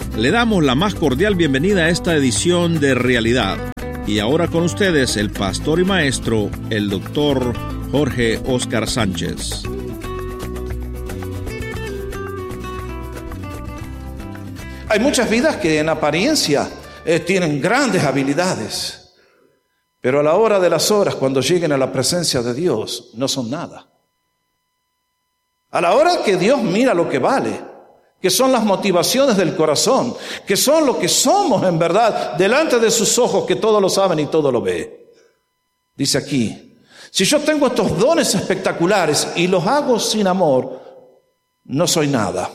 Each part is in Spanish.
Le damos la más cordial bienvenida a esta edición de Realidad. Y ahora con ustedes el pastor y maestro, el doctor Jorge Oscar Sánchez. Hay muchas vidas que en apariencia tienen grandes habilidades, pero a la hora de las horas, cuando lleguen a la presencia de Dios, no son nada. A la hora que Dios mira lo que vale, que son las motivaciones del corazón, que son lo que somos en verdad, delante de sus ojos que todo lo saben y todo lo ve. Dice aquí, si yo tengo estos dones espectaculares y los hago sin amor, no soy nada.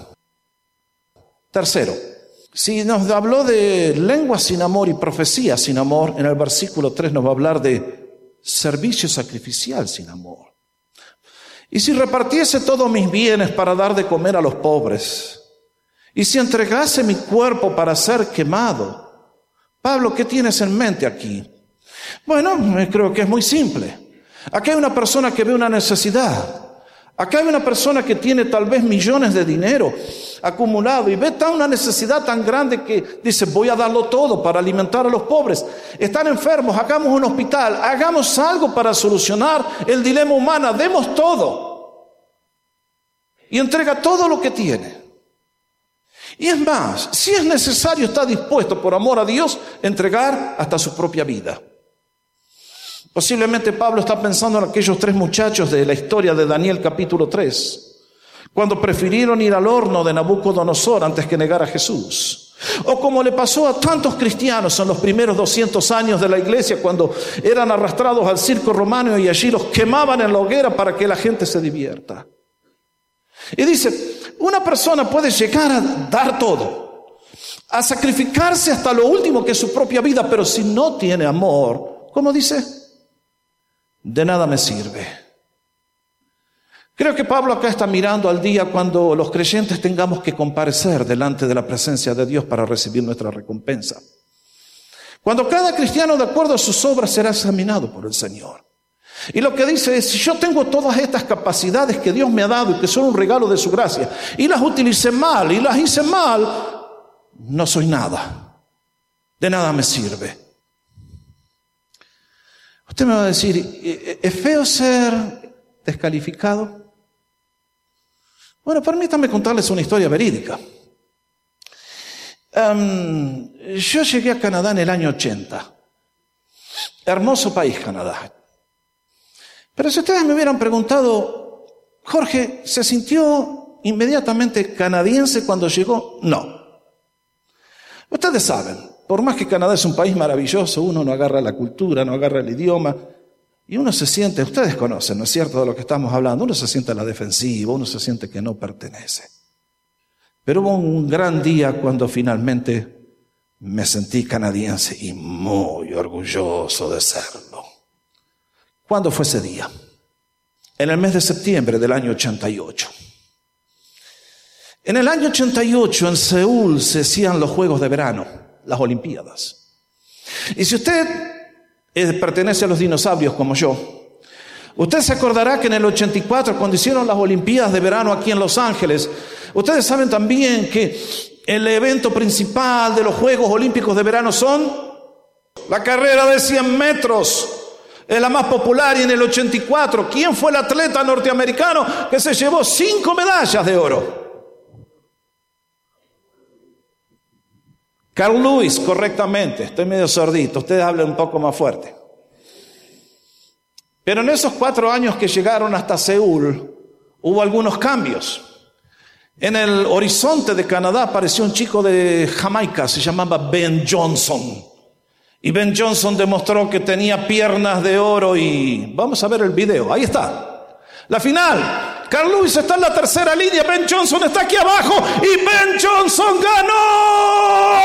Tercero, si nos habló de lengua sin amor y profecía sin amor, en el versículo 3 nos va a hablar de servicio sacrificial sin amor. Y si repartiese todos mis bienes para dar de comer a los pobres, y si entregase mi cuerpo para ser quemado. Pablo, ¿qué tienes en mente aquí? Bueno, creo que es muy simple. Aquí hay una persona que ve una necesidad. Acá hay una persona que tiene tal vez millones de dinero acumulado y ve una necesidad tan grande que dice, voy a darlo todo para alimentar a los pobres. Están enfermos, hagamos un hospital, hagamos algo para solucionar el dilema humano, demos todo. Y entrega todo lo que tiene. Y es más, si es necesario, está dispuesto por amor a Dios a entregar hasta su propia vida. Posiblemente Pablo está pensando en aquellos 3 muchachos de la historia de Daniel capítulo 3, cuando prefirieron ir al horno de Nabucodonosor antes que negar a Jesús. O como le pasó a tantos cristianos en los primeros 200 años de la iglesia, cuando eran arrastrados al circo romano y allí los quemaban en la hoguera para que la gente se divierta. Y dice, una persona puede llegar a dar todo, a sacrificarse hasta lo último que es su propia vida, pero si no tiene amor, ¿cómo dice? De nada me sirve. Creo que Pablo acá está mirando al día cuando los creyentes tengamos que comparecer delante de la presencia de Dios para recibir nuestra recompensa. Cuando cada cristiano, de acuerdo a sus obras, será examinado por el Señor. Y lo que dice es, si yo tengo todas estas capacidades que Dios me ha dado y que son un regalo de su gracia, y las utilicé mal y las hice mal, no soy nada. De nada me sirve. Usted me va a decir, ¿es feo ser descalificado? Bueno, permítanme contarles una historia verídica. Yo llegué a Canadá en el año 80. Hermoso país, Canadá. Pero si ustedes me hubieran preguntado, Jorge, ¿se sintió inmediatamente canadiense cuando llegó? No. Ustedes saben, por más que Canadá es un país maravilloso, uno no agarra la cultura, no agarra el idioma, y uno se siente, ustedes conocen, ¿no es cierto?, de lo que estamos hablando, uno se siente a la defensiva, uno se siente que no pertenece. Pero hubo un gran día cuando finalmente me sentí canadiense y muy orgulloso de serlo. ¿Cuándo fue ese día? En el mes de septiembre del año 88. En el año 88 en Seúl se hacían los Juegos de Verano, las Olimpiadas. Y si usted pertenece a los dinosaurios como yo, usted se acordará que en el 84, cuando hicieron las Olimpiadas de Verano aquí en Los Ángeles, ustedes saben también que el evento principal de los Juegos Olímpicos de Verano son la carrera de 100 metros. Es la más popular. Y en el 84, ¿quién fue el atleta norteamericano que se llevó 5 medallas de oro? Carl Lewis, correctamente. Estoy medio sordito, ustedes hablen un poco más fuerte. Pero en esos 4 años que llegaron hasta Seúl, hubo algunos cambios. En el horizonte de Canadá apareció un chico de Jamaica, se llamaba Ben Johnson. Y Ben Johnson demostró que tenía piernas de oro y vamos a ver el video. Ahí está. La final. Carl Lewis está en la tercera línea. Ben Johnson está aquí abajo y Ben Johnson ganó.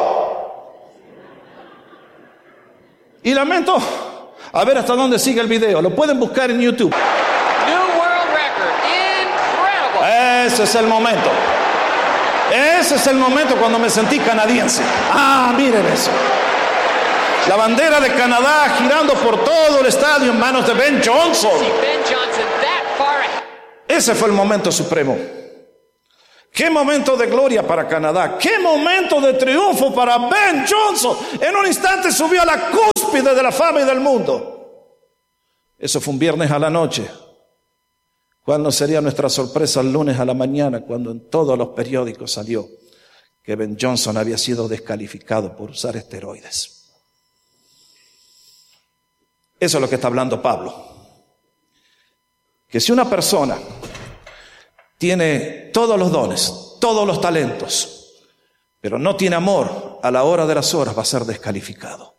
Y lamento. A ver hasta dónde sigue el video. Lo pueden buscar en YouTube. New world record. Incredible. Ese es el momento. Ese es el momento cuando me sentí canadiense. Ah, miren eso. La bandera de Canadá girando por todo el estadio en manos de Ben Johnson. Ese fue el momento supremo. Qué momento de gloria para Canadá. Qué momento de triunfo para Ben Johnson. En un instante subió a la cúspide de la fama y del mundo. Eso fue un viernes a la noche. ¿Cuál no sería nuestra sorpresa el lunes a la mañana cuando en todos los periódicos salió que Ben Johnson había sido descalificado por usar esteroides? Eso es lo que está hablando Pablo. Que si una persona tiene todos los dones, todos los talentos, pero no tiene amor, a la hora de las horas va a ser descalificado.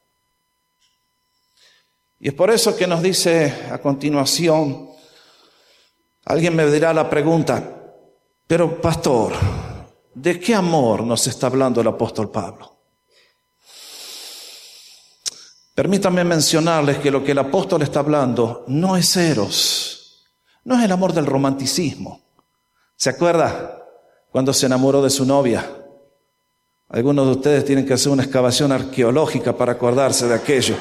Y es por eso que nos dice a continuación, alguien me dirá la pregunta, pero pastor, ¿de qué amor nos está hablando el apóstol Pablo? Permítanme mencionarles que lo que el apóstol está hablando no es eros, no es el amor del romanticismo. ¿Se acuerda cuando se enamoró de su novia? Algunos de ustedes tienen que hacer una excavación arqueológica para acordarse de aquello.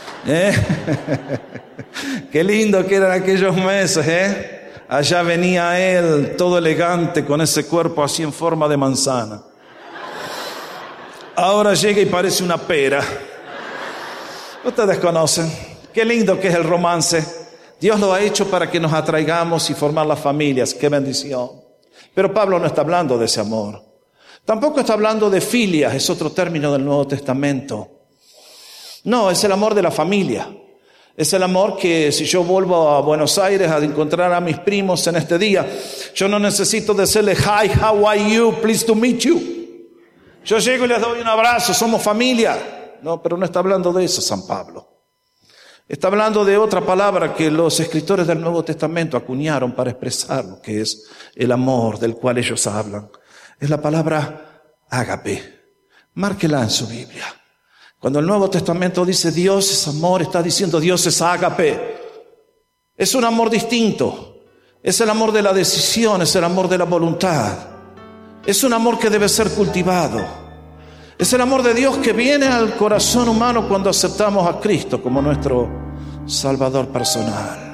Qué lindo que eran aquellos meses, Allá venía él, todo elegante, con ese cuerpo así en forma de manzana. Ahora llega y parece una pera. Ustedes conocen. Qué lindo que es el romance. Dios lo ha hecho para que nos atraigamos y formar las familias. Qué bendición. Pero Pablo no está hablando de ese amor. Tampoco está hablando de filia, es otro término del Nuevo Testamento. No, es el amor de la familia. Es el amor que si yo vuelvo a Buenos Aires a encontrar a mis primos en este día, yo no necesito decirle, hi, how are you, pleased to meet you. Yo llego y les doy un abrazo, somos familia. No, pero no está hablando de eso San Pablo. Está hablando de otra palabra que los escritores del Nuevo Testamento acuñaron para expresar lo que es el amor del cual ellos hablan. Es la palabra ágape. Márquela en su Biblia. Cuando el Nuevo Testamento dice Dios es amor, está diciendo Dios es ágape. Es un amor distinto. Es el amor de la decisión, es el amor de la voluntad. Es un amor que debe ser cultivado. Es el amor de Dios que viene al corazón humano cuando aceptamos a Cristo como nuestro Salvador personal.